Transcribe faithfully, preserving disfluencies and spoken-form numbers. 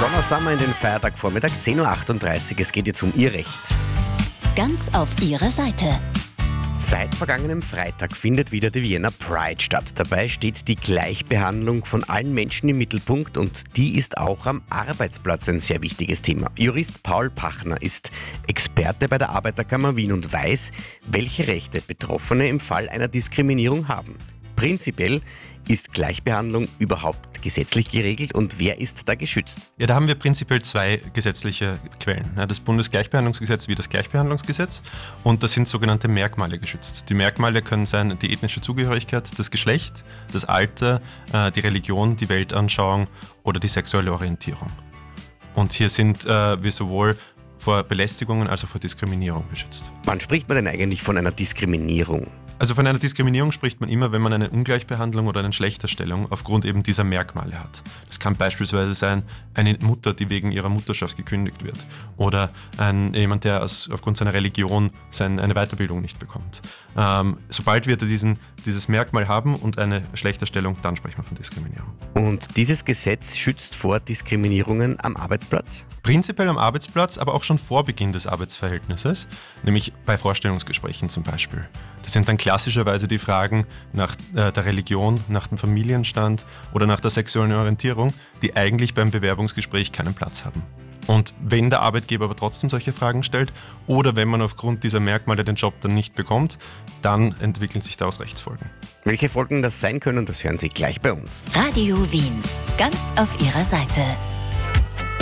Donnersammer in den Feiertagvormittag, zehn Uhr achtunddreißig. Es geht jetzt um Ihr Recht. Ganz auf Ihrer Seite. Seit vergangenem Freitag findet wieder die Vienna Pride statt. Dabei steht die Gleichbehandlung von allen Menschen im Mittelpunkt und die ist auch am Arbeitsplatz ein sehr wichtiges Thema. Jurist Paul Pachner ist Experte bei der Arbeiterkammer Wien und weiß, welche Rechte Betroffene im Fall einer Diskriminierung haben. Prinzipiell ist Gleichbehandlung überhaupt gesetzlich geregelt und wer ist da geschützt? Ja, da haben wir prinzipiell zwei gesetzliche Quellen. Das Bundesgleichbehandlungsgesetz wie das Gleichbehandlungsgesetz und da sind sogenannte Merkmale geschützt. Die Merkmale können sein die ethnische Zugehörigkeit, das Geschlecht, das Alter, die Religion, die Weltanschauung oder die sexuelle Orientierung. Und hier sind wir sowohl vor Belästigungen als auch vor Diskriminierung geschützt. Wann spricht man denn eigentlich von einer Diskriminierung? Also von einer Diskriminierung spricht man immer, wenn man eine Ungleichbehandlung oder eine Schlechterstellung aufgrund eben dieser Merkmale hat. Das kann beispielsweise sein, eine Mutter, die wegen ihrer Mutterschaft gekündigt wird oder ein, jemand, der aus, aufgrund seiner Religion seine, eine Weiterbildung nicht bekommt. Ähm, sobald wir diesen, dieses Merkmal haben und eine Schlechterstellung, dann sprechen wir von Diskriminierung. Und dieses Gesetz schützt vor Diskriminierungen am Arbeitsplatz? Prinzipiell am Arbeitsplatz, aber auch schon vor Beginn des Arbeitsverhältnisses, nämlich bei Vorstellungsgesprächen zum Beispiel. Das sind dann klassischerweise die Fragen nach äh, der Religion, nach dem Familienstand oder nach der sexuellen Orientierung, die eigentlich beim Bewerbungsgespräch keinen Platz haben. Und wenn der Arbeitgeber aber trotzdem solche Fragen stellt oder wenn man aufgrund dieser Merkmale den Job dann nicht bekommt, dann entwickeln sich daraus Rechtsfolgen. Welche Folgen das sein können, das hören Sie gleich bei uns. Radio Wien. Ganz auf Ihrer Seite.